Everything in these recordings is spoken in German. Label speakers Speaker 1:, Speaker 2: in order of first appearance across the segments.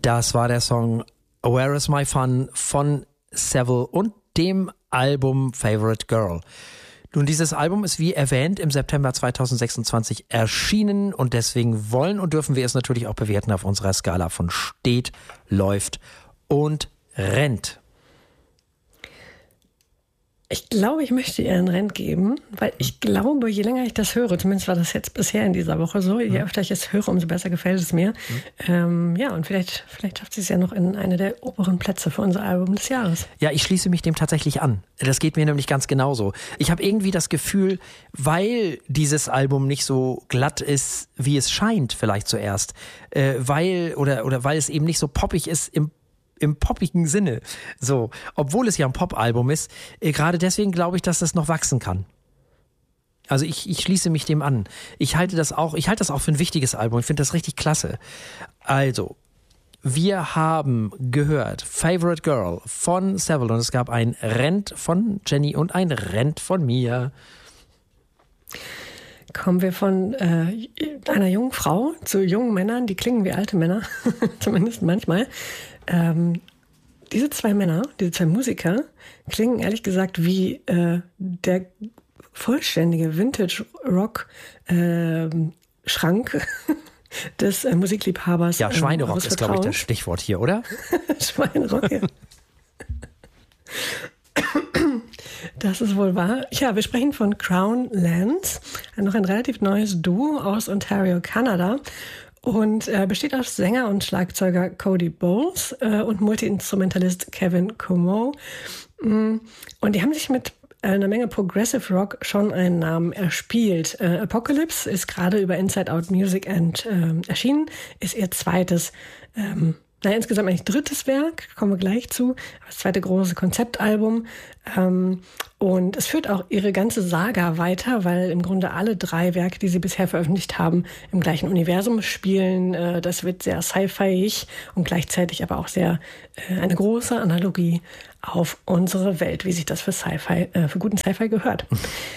Speaker 1: Das war der Song Where is My Fun von Seville und dem Album Favorite Girl. Nun, dieses Album ist wie erwähnt im September 2026 erschienen und deswegen wollen und dürfen wir es natürlich auch bewerten auf unserer Skala von steht, läuft und rennt.
Speaker 2: Ich glaube, ich möchte ihr einen Rent geben, weil ich glaube, je länger ich das höre, zumindest war das jetzt bisher in dieser Woche so, je öfter ich es höre, umso besser gefällt es mir. Und vielleicht schafft sie es ja noch in eine der oberen Plätze für unser Album des Jahres.
Speaker 1: Ja, ich schließe mich dem tatsächlich an. Das geht mir nämlich ganz genauso. Ich habe irgendwie das Gefühl, weil dieses Album nicht so glatt ist, wie es scheint vielleicht zuerst, weil es eben nicht so poppig ist im poppigen Sinne, so, obwohl es ja ein Pop-Album ist, gerade deswegen glaube ich, dass das noch wachsen kann. Also ich schließe mich dem an. Ich halte das auch für ein wichtiges Album. Ich finde das richtig klasse. Also, wir haben gehört Favorite Girl von Seville und es gab ein Rent von Jenny und ein Rent von mir.
Speaker 2: Kommen wir von einer jungen Frau zu jungen Männern, die klingen wie alte Männer, zumindest manchmal. Diese zwei Musiker, klingen ehrlich gesagt wie der vollständige Vintage-Rock-Schrank des Musikliebhabers.
Speaker 1: Ja, Schweinerock ist, glaube ich, das Stichwort hier, oder?
Speaker 2: Schweinerock, ja. Das ist wohl wahr. Ja, wir sprechen von Crown Lands, noch ein relativ neues Duo aus Ontario, Kanada. Und besteht aus Sänger und Schlagzeuger Cody Bowles und Multi-Instrumentalist Kevin Comeau. Und die haben sich mit einer Menge Progressive Rock schon einen Namen erspielt. Apocalypse ist gerade über Inside Out Music erschienen, ist ihr zweites insgesamt eigentlich drittes Werk, kommen wir gleich zu, das zweite große Konzeptalbum. Und es führt auch ihre ganze Saga weiter, weil im Grunde alle drei Werke, die sie bisher veröffentlicht haben, im gleichen Universum spielen. Das wird sehr sci-fi-ig und gleichzeitig aber auch sehr eine große Analogie auf unsere Welt, wie sich das für guten Sci-Fi gehört.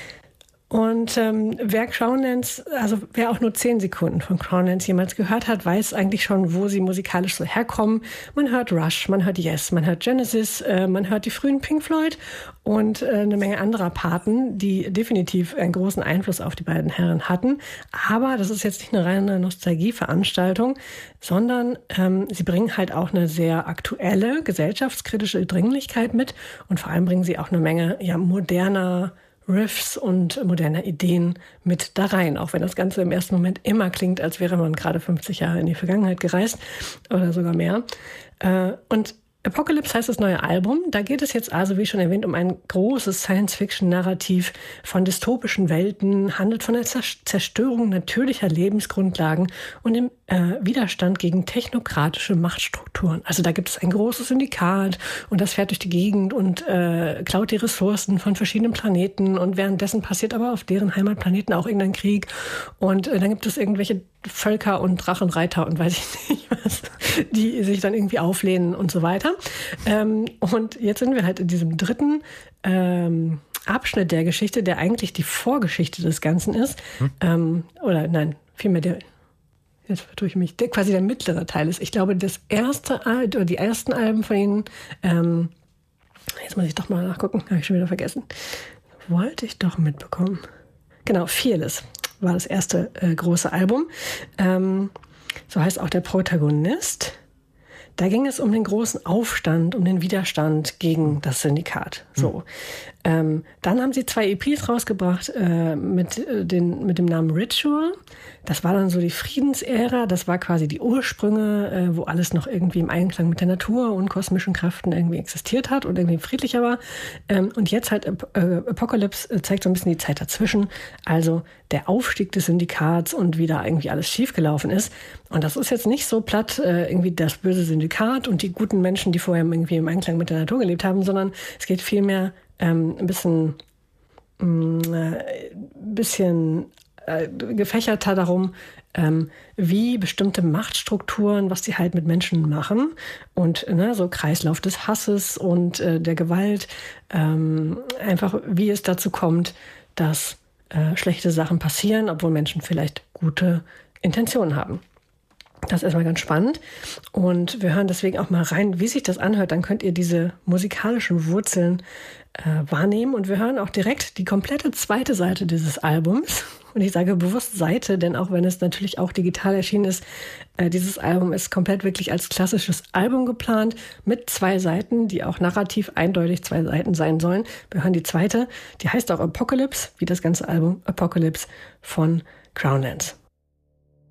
Speaker 2: Und wer Crownlands, also wer auch nur 10 Sekunden von Crownlands jemals gehört hat, weiß eigentlich schon, wo sie musikalisch so herkommen. Man hört Rush, man hört Yes, man hört Genesis, man hört die frühen Pink Floyd und eine Menge anderer Paten, die definitiv einen großen Einfluss auf die beiden Herren hatten. Aber das ist jetzt nicht eine reine Nostalgieveranstaltung, sondern sie bringen halt auch eine sehr aktuelle, gesellschaftskritische Dringlichkeit mit und vor allem bringen sie auch eine Menge moderner Riffs und moderner Ideen mit da rein, auch wenn das Ganze im ersten Moment immer klingt, als wäre man gerade 50 Jahre in die Vergangenheit gereist oder sogar mehr. Und Apocalypse heißt das neue Album. Da geht es jetzt also, wie schon erwähnt, um ein großes Science-Fiction-Narrativ von dystopischen Welten, handelt von der Zerstörung natürlicher Lebensgrundlagen und dem Widerstand gegen technokratische Machtstrukturen. Also da gibt es ein großes Syndikat und das fährt durch die Gegend und klaut die Ressourcen von verschiedenen Planeten und währenddessen passiert aber auf deren Heimatplaneten auch irgendein Krieg und dann gibt es irgendwelche Völker und Drachenreiter und weiß ich nicht was, die sich dann irgendwie auflehnen und so weiter. Und jetzt sind wir halt in diesem dritten Abschnitt der Geschichte, der eigentlich die Vorgeschichte des Ganzen ist. Jetzt vertue ich mich, quasi der mittlere Teil ist. Ich glaube, die ersten Alben von ihnen, jetzt muss ich doch mal nachgucken, habe ich schon wieder vergessen. Wollte ich doch mitbekommen. Genau, Fearless war das erste große Album. So heißt auch der Protagonist. Da ging es um den großen Aufstand, um den Widerstand gegen das Syndikat. So. Dann haben sie 2 EPs rausgebracht mit dem Namen Ritual. Das war dann so die Friedensära. Das war quasi die Ursprünge, wo alles noch irgendwie im Einklang mit der Natur und kosmischen Kräften irgendwie existiert hat und irgendwie friedlicher war. Und jetzt halt Apocalypse zeigt so ein bisschen die Zeit dazwischen. Also der Aufstieg des Syndikats und wie da irgendwie alles schiefgelaufen ist. Und das ist jetzt nicht so platt, irgendwie das böse Syndikat und die guten Menschen, die vorher irgendwie im Einklang mit der Natur gelebt haben, sondern es geht vielmehr ein bisschen gefächerter darum, wie bestimmte Machtstrukturen, was die halt mit Menschen machen und so Kreislauf des Hasses und der Gewalt, einfach wie es dazu kommt, dass schlechte Sachen passieren, obwohl Menschen vielleicht gute Intentionen haben. Das ist erstmal ganz spannend. Und wir hören deswegen auch mal rein, wie sich das anhört. Dann könnt ihr diese musikalischen Wurzeln wahrnehmen. Und wir hören auch direkt die komplette zweite Seite dieses Albums. Und ich sage bewusst Seite, denn auch wenn es natürlich auch digital erschienen ist, dieses Album ist komplett wirklich als klassisches Album geplant mit 2 Seiten, die auch narrativ eindeutig 2 Seiten sein sollen. Wir hören die zweite, die heißt auch Apocalypse, wie das ganze Album Apocalypse von Crownlands.